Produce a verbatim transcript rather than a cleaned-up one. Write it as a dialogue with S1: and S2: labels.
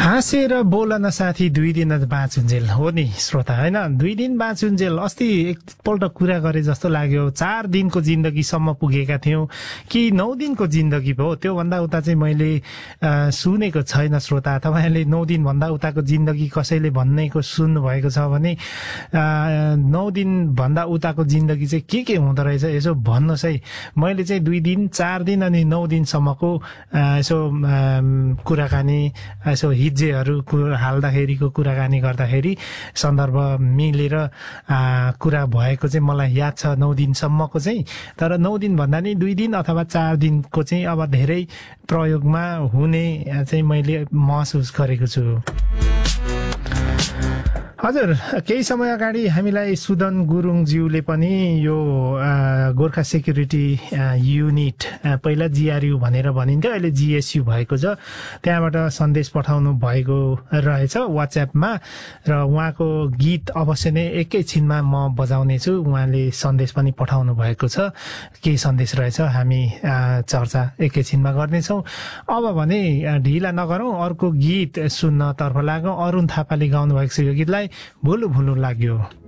S1: हाँसेर बोल न साथी दुई दिन बाँचुन्जेल हो नि श्रोता हैन दुई दिन बाँचुन्जेल अस्ति एकपल्ट कुरा गरे जस्तो लाग्यो चार दिनको जिन्दगीसम्म पुगेका थियौं कि नौ दिनको जिन्दगी भयो त्यो भन्दा उता चाहिँ मैले सुनेको छैन श्रोता तपाईहरुले नौ दिन भन्दा उताको जिन्दगी कसैले भन्नेको सुन्नु भएको छ भने नौ दिन भन्दा उताको जिन्दगी चाहिँ के के हुँदो रहेछ यसो भन्नुस् है मैले चाहिँ दुई दिन चार दिन अनि नौ दिनसम्मको यसो कुराकानी यसो हिज्जेहरू हाल्दाखेरिको कुराकानी गर्दाखेरि सन्दर्भ मिलेर कुरा भएको चाहिँ मलाई याद छ नौ दिनसम्मको चाहिँ तर नौ दिन भन्दा नि दुई दिन अथवा चार दिनको चाहिँ अब धेरै प्रयोगमा हुने चाहिँ मैले महसुस गरेको छु। हजुर केही समय अगाडि हामीलाई सुदन गुरुङज्यूले पनि यो गोर्खा सेक्युरिटी युनिट पहिला जीआरयू भनेर भनिन्थ्यो अहिले जीएसयू भएको छ त्यहाँबाट सन्देश पठाउनु भएको रहेछ व्हाट्सएपमा र उहाँको गीत अवश्य नै एकैछिनमा म बजाउने छु उहाँले सन्देश पनि पठाउनु भएको छ के सन्देश रहेछ हामी चर्चा एकैछिनमा गर्नेछौँ। अब भने ढिला नगरौँ अर्को गीत सुन्न तर्फ लागौँ। अरुण थापाले गाउनु भएको छ यो गीतलाई भुलु भुलु लाग्यो।